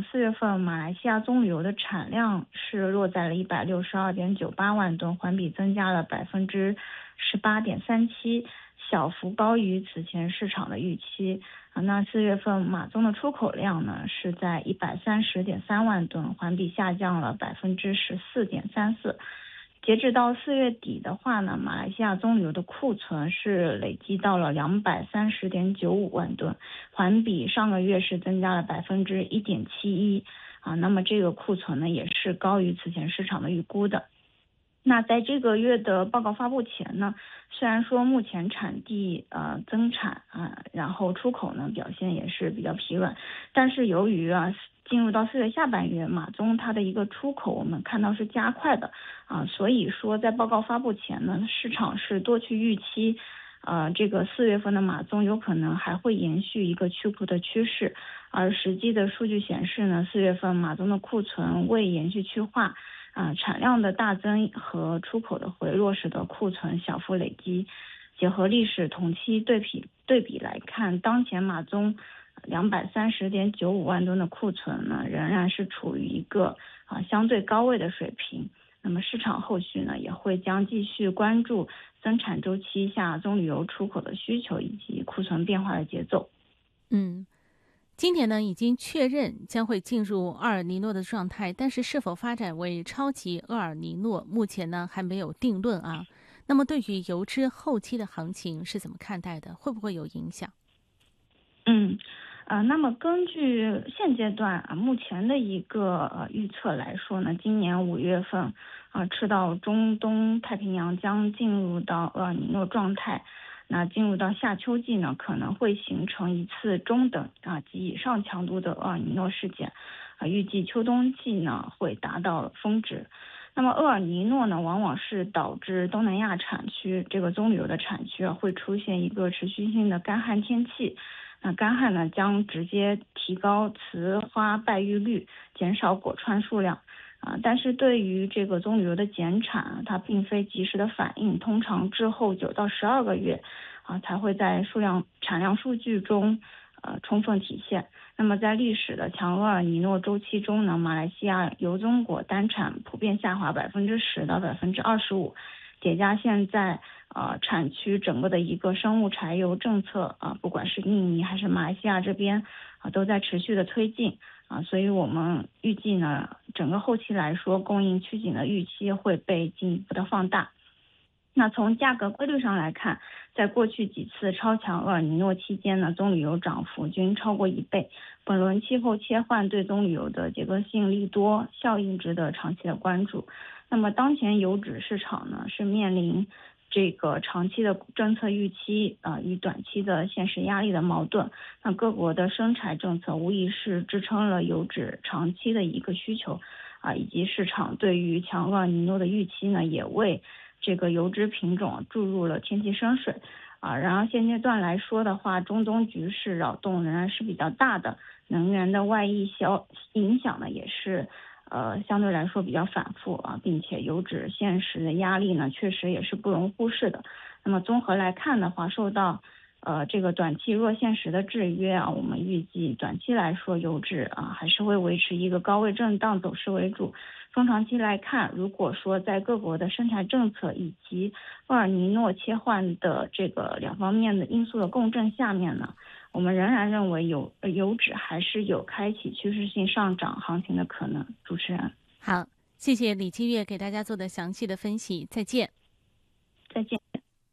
4月份马来西亚棕榈油的产量是落在了162.98万吨，环比增加了18.37%，小幅高于此前市场的预期。那4月份马棕的出口量呢是在130.3万吨，环比下降了14.34%。截止到4月底的话呢，马来西亚棕榈油的库存是累积到了230.95万吨，环比上个月是增加了1.71%。那么这个库存呢也是高于此前市场的预估的。那在这个月的报告发布前呢，虽然说目前产地增产然后出口呢表现也是比较疲软，但是由于进入到4月下半月，马棕它的一个出口我们看到是加快的所以说在报告发布前呢，市场是多去预期这个4月份的马棕有可能还会延续一个去库的趋势，而实际的数据显示呢，4月份马棕的库存未延续去化产量的大增和出口的回落使得库存小幅累积。结合历史同期对比来看，当前马棕230.95万吨的库存呢，仍然是处于一个相对高位的水平。那么市场后续呢，也会将继续关注增产周期下棕榈油出口的需求以及库存变化的节奏。 今年呢已经确认将会进入厄尔尼诺的状态，但是是否发展为超级厄尔尼诺，目前呢还没有定论那么对于油脂后期的行情是怎么看待的？会不会有影响？ 那么根据现阶段目前的一个预测来说呢，今年5月份赤道中东太平洋将进入到厄尔尼诺状态。那进入到夏秋季呢，可能会形成一次中等及以上强度的厄尔尼诺事件预计秋冬季呢会达到峰值。那么厄尔尼诺呢，往往是导致东南亚产区这个棕榈油的产区会出现一个持续性的干旱天气。那干旱呢将直接提高雌花败育率，减少果串数量但是对于这个棕榈油的减产它并非及时的反应，通常滞后9到12个月才会在产量数据中充分体现。那么在历史的强厄尔尼诺周期中呢，马来西亚油棕果单产普遍下滑10%到25%，叠加现在产区整个的一个生物柴油政策不管是印尼还是马来西亚这边都在持续的推进所以我们预计呢，整个后期来说供应趋紧的预期会被进一步的放大。那从价格规律上来看，在过去几次超强厄尔尼诺期间呢，棕榈油涨幅均超过1倍。本轮气候切换对棕榈油的结构性利多效应值得长期的关注。那么当前油脂市场呢是面临这个长期的政策预期与短期的现实压力的矛盾。那各国的生产政策无疑是支撑了油脂长期的一个需求以及市场对于强厄尔尼诺的预期呢，也为这个油脂品种注入了天气深水然而现阶段来说的话，中东局势扰动仍然是比较大的，能源的外溢影响呢也是相对来说比较反复并且油脂现实的压力呢确实也是不容忽视的。那么综合来看的话，受到这个短期弱现实的制约我们预计短期来说油脂还是会维持一个高位震荡走势为主。中长期来看，如果说在各国的生产政策以及厄尔尼诺切换的这个两方面的因素的共振下面呢，我们仍然认为油脂还是有开启趋势性上涨行情的可能。主持人， 好，谢谢李基月给大家做的详细的分析，再见。 再见。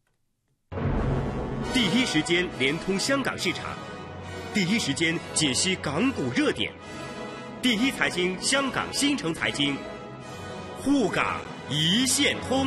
第一时间连通香港市场，第一时间解析港股热点，第一财经香港新城财经，沪港一线通。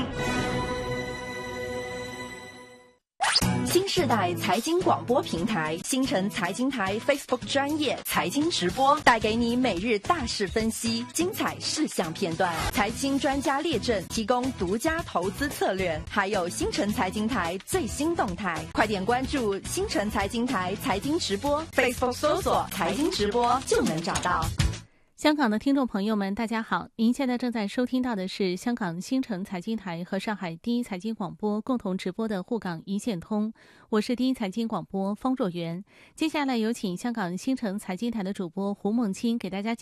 新世代财经广播平台新城财经台 Facebook 专业财经直播，带给你每日大事分析、精彩事项片段、财经专家列阵，提供独家投资策略，还有新城财经台最新动态。快点关注新城财经台财经直播 ，Facebook 搜索财经直播就能找到。 香港的听众朋友们，大家好！您现在正在收听到的是香港新城财经台和上海第一财经广播共同直播的沪港一线通，我是第一财经广播方若元。接下来有请香港新城财经台的主播胡梦清给大家